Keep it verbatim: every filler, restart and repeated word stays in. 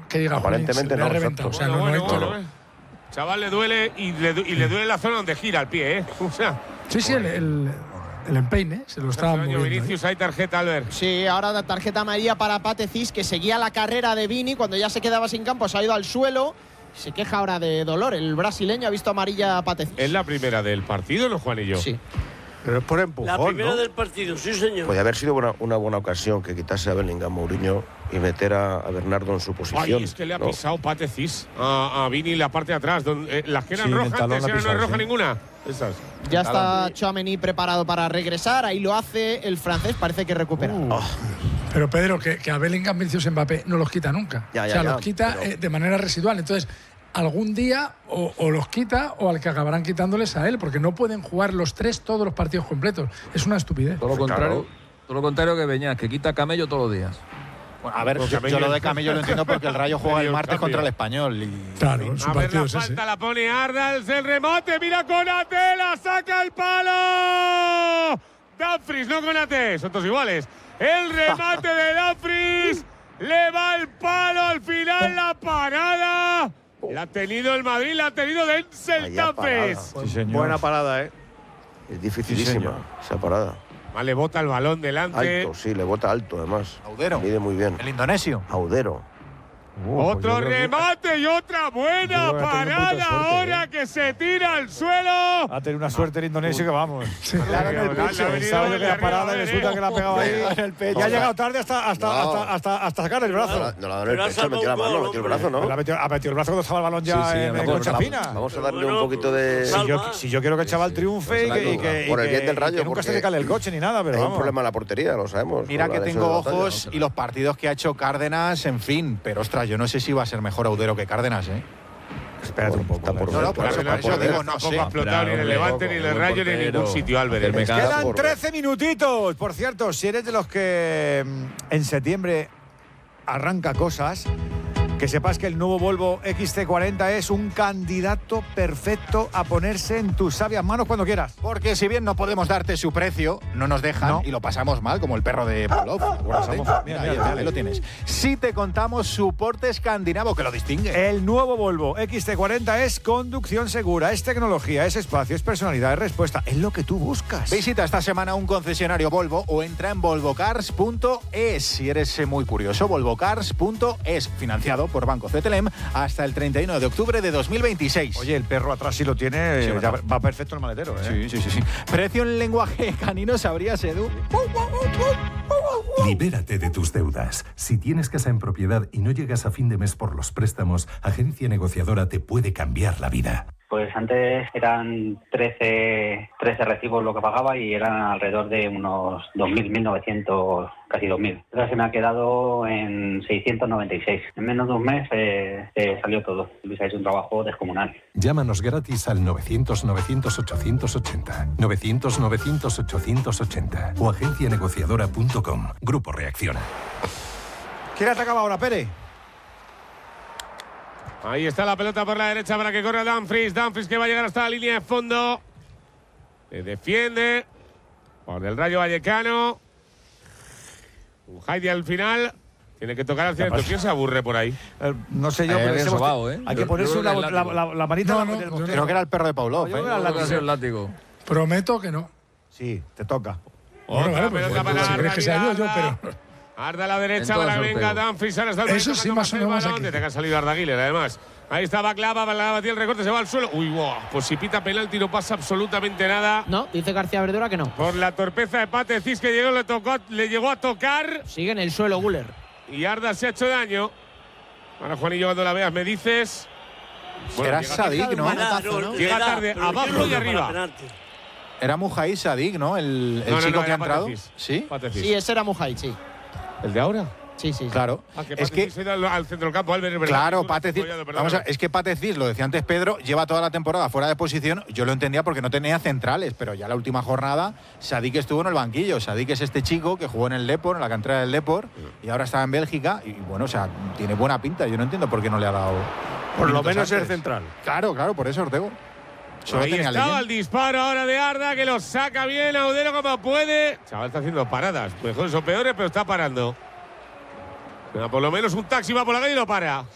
que diga aparentemente Juanín, se no, le ha reventado. O sea, bueno, no, bueno, no hay bueno, todo. eh. Chaval, le duele y le, y le duele la zona donde gira el pie, ¿eh? O sea. Sí, sí, el, el, el empeine se lo estaba moviendo. Vinicius, hay tarjeta, Albert. Sí, ahora tarjeta amarilla para Pate Cis, que seguía la carrera de Vini. Cuando ya se quedaba sin campo, se ha ido al suelo. Se queja ahora de dolor. El brasileño ha visto amarilla a Pate Cis. Es la primera del partido, ¿no, Juanillo? Sí. Pero es por empujón, La primera ¿no? del partido, sí, señor. Podría haber sido una, una buena ocasión que quitase a Bellingham Mourinho y meter a, a Bernardo en su posición. Ay, es que le ha ¿no? pisado Pate Cis a, a Vini la parte de atrás. Donde, eh, las que eran Sí, en el rojas, talón antes la ahora no es pisado, roja sí. ninguna. Esas. Ya está Tchouaméni preparado para regresar. Ahí lo hace el francés. Parece que recupera. Uh. Oh. Pero Pedro, que, que a Bellingham, Vinicius, Mbappé no los quita nunca. Ya, ya, o sea, ya, los quita pero... eh, de manera residual. Entonces, algún día o, o los quita o al que acabarán quitándoles a él, porque no pueden jugar los tres todos los partidos completos. Es una estupidez. Todo lo contrario, todo lo contrario que Beñat, que quita Camello todos los días. Bueno, a ver, yo, yo lo de Camello lo entiendo porque el Rayo juega el martes contra el Español. Y, claro, su a ver, partido la es falta ese. la pone Arnalds, el remate, mira Konate, la saca el palo. Dumfries, no Konate, son todos iguales. El remate de Dumfries, le va el palo al final, la parada. La ha tenido el Madrid, la ha tenido Denzel Dumfries. Sí, señor. Buena parada, ¿eh? Es dificilísima Sí, esa parada. Le bota el balón delante. Alto, sí, le bota alto además. Audero. Mide muy bien. El indonesio. Audero. Uh, Otro pues remate y otra buena yo creo que ha tenido un poquito parada de suerte, ahora ¿eh? que se tira al suelo. Ha tenido una suerte el indonesio que vamos. Sí. Claro, en el Le ha pecho. venido Pensaba yo de que la arriba, parada y a ver, resulta eh. que la ha pegado ahí en el pecho. Y ha llegado tarde hasta, hasta, No. hasta, hasta, hasta sacar el brazo. No, la- no la ha dado en el Pero ha pecho, salvado metió la un mano, gol, metió el hombre. brazo, ¿no? La metió, ha metido el brazo cuando estaba el balón ya Sí, sí, en, me en acuerdo. concha fina. Vamos a darle Bueno, un poquito de… sal- Si yo, si yo quiero que el chaval triunfe y que, y que, y Por el que- bien del y Rayo, que nunca se porque le cale el coche ni nada, pero Hay un vamos. problema en la portería, lo sabemos. Mira con que la tengo lesión de Batalla. ojos y los partidos que ha hecho Cárdenas, en fin. Pero ostras, yo no sé si va a ser mejor Audero que Cárdenas, ¿eh? Espérate un poco. Está por No, no, ver, por eso, está por eso por ver. digo, no Tampoco sé. ha explotado ni en el Levante, ni en el Rayo, ni en ningún sitio, Álvarez. Me cago. Quedan por trece minutitos. Por cierto, si eres de los que mm, en septiembre arranca cosas, que sepas que el nuevo Volvo X C cuarenta es un candidato perfecto a ponerse en tus sabias manos cuando quieras. Porque si bien no podemos darte su precio, no nos dejan No. y lo pasamos mal, como el perro de Pavlov. ¿Recuerdas, eh? Mira, Mira, mira, ahí, mira. ahí lo tienes. Si te contamos su porte escandinavo, que lo distingue. El nuevo Volvo X C cuarenta es conducción segura, es tecnología, es espacio, es personalidad, es respuesta, es lo que tú buscas. Visita esta semana un concesionario Volvo o entra en volvocars punto es. Si eres eh, muy curioso, volvocars punto es, financiado por Banco Cetelem hasta el treinta y uno de octubre de dos mil veintiséis. Oye, el perro atrás sí lo tiene, Sí, eh, ¿verdad? ya va perfecto el maletero, ¿eh? Sí, sí, sí, sí. Precio en lenguaje canino, ¿sabrías, Edu? Libérate de tus deudas. Si tienes casa en propiedad y no llegas a fin de mes por los préstamos, Agencia Negociadora te puede cambiar la vida. Pues antes eran trece, trece recibos lo que pagaba y eran alrededor de unos dos mil, mil novecientos, casi dos mil. Ahora se me ha quedado en seiscientos noventa y seis. En menos de un mes eh, eh, salió todo. Luis ha hecho un trabajo descomunal. Llámanos gratis al novecientos, novecientos, ochocientos ochenta, novecientos, novecientos, ochocientos ochenta o agencia negociadora punto com. Grupo Reacciona. ¿Quién atacaba ahora, Pérez? Ahí está la pelota por la derecha para que corra Dumfries. Dumfries que va a llegar hasta la línea de fondo. Le defiende por el Rayo Vallecano. Un Heidi al final. Tiene que tocar al centro. ¿Quién se aburre por ahí? Eh, no sé yo, Eh, pero bien ese sobao, boste- ¿eh? hay que Yo- ponerse yo una- creo que el la, látigo. la- la manita No, del no, bostero. yo Creo que era el perro de Pavlov, Yo ¿eh? creo que era el Creo que ha sido látigo. el látigo. Prometo que no. Sí, te toca. Bueno, Otra vale, pues, pelota pues, para si quieres que sea yo, yo, Arda. pero… Arda a la derecha, En todo para el venga sorteo. Dumfries. Ahora está el Eso sí, más o menos aquí. Tiene que ha salido Arda Güler, además. Ahí está Baclava, Baclava tiene el recorte, se va al suelo. Uy, wow. Pues si pita penalti no pasa absolutamente nada. No, dice García Verdura que no. Por la torpeza de Pate Cis que llegó, le, tocó, le llegó a tocar. Sigue en el suelo Güler. Y Arda se ha hecho daño. Ahora, Juanillo, cuando la veas, me dices. Era llega- Sadik, ¿no? Manotazo, ¿no? le Llega da, tarde, pero yo abajo no y veo arriba. para penalti. Era Mujair Sadik, ¿no? El, el No, no, chico no, que ha era entrado. Pate Cis. ¿Sí? Pate Cis. Sí, ese era Mujay, sí. ¿El de ahora? Sí, sí. sí. Claro. Ah, que Es Pate que Cis ha ido al, al centro del campo, Albert, es verdad. Claro, Estuvo Pate Cis, apoyado, perdóname. vamos a, es que Pate Cis, lo decía antes Pedro, lleva toda la temporada fuera de posición. Yo lo entendía porque no tenía centrales, pero ya la última jornada Sadik estuvo en el banquillo. Sadik es este chico que jugó en el Depor, en la cantera del Depor, y ahora está en Bélgica. Y bueno, o sea, tiene buena pinta. Yo no entiendo por qué no le ha dado. Por lo minutos menos antes. el central. Claro, claro, por eso Ortego. Solo Ahí tenía estaba leyenda. el disparo ahora de Arda, que lo saca bien Audero como puede. Chaval está haciendo paradas, mejores o peores, pero está parando. Pero por lo menos un taxi va por la calle y lo para.